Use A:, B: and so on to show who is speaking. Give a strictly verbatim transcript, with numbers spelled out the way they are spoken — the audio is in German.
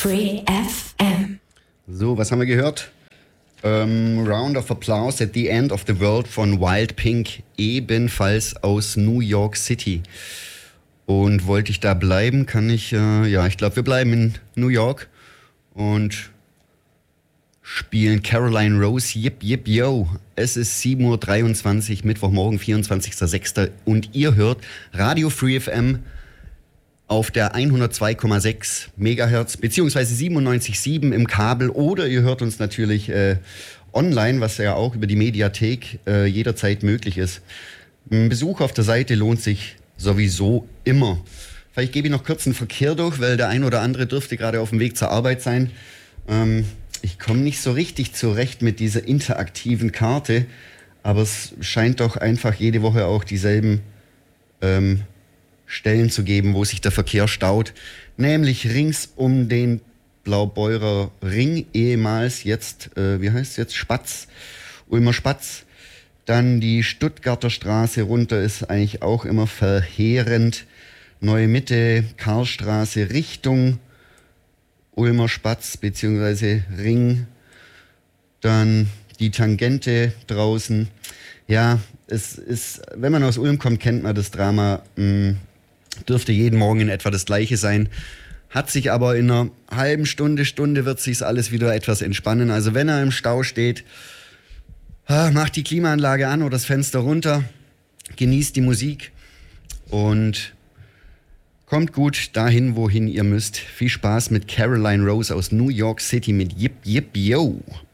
A: Free F M.
B: So, was haben wir gehört? Ähm, Round of Applause at the End of the World von Wild Pink, ebenfalls aus New York City. Und wollte ich da bleiben, kann ich, äh, ja, ich glaube, wir bleiben in New York und spielen Caroline Rose, Yip Yip Yo. Es ist sieben Uhr dreiundzwanzig, Mittwochmorgen, vierundzwanzigster sechster und ihr hört Radio Free F M auf der hundertzwei Komma sechs Megahertz, beziehungsweise siebenundneunzig Komma sieben im Kabel, oder ihr hört uns natürlich äh, online, was ja auch über die Mediathek äh, jederzeit möglich ist. Ein Besuch auf der Seite lohnt sich sowieso immer. Vielleicht gebe ich noch kurz einen Verkehr durch, weil der ein oder andere dürfte gerade auf dem Weg zur Arbeit sein. Ähm, ich komme nicht so richtig zurecht mit dieser interaktiven Karte, aber es scheint doch einfach jede Woche auch dieselben ähm, Stellen zu geben, wo sich der Verkehr staut, nämlich rings um den Blaubeurer Ring, ehemals jetzt, äh, wie heißt es jetzt, Spatz, Ulmer Spatz. Dann die Stuttgarter Straße runter ist eigentlich auch immer verheerend. Neue Mitte, Karlstraße Richtung Ulmer Spatz bzw. Ring. Dann die Tangente draußen. Ja, es ist, wenn man aus Ulm kommt, kennt man das Drama. Mh, dürfte jeden Morgen in etwa das Gleiche sein. Hat sich aber in einer halben Stunde, Stunde wird sich's alles wieder etwas entspannen. Also wenn er im Stau steht, macht die Klimaanlage an oder das Fenster runter, genießt die Musik und kommt gut dahin, wohin ihr müsst. Viel Spaß mit Caroline Rose aus New York City mit Yip Yip Yo.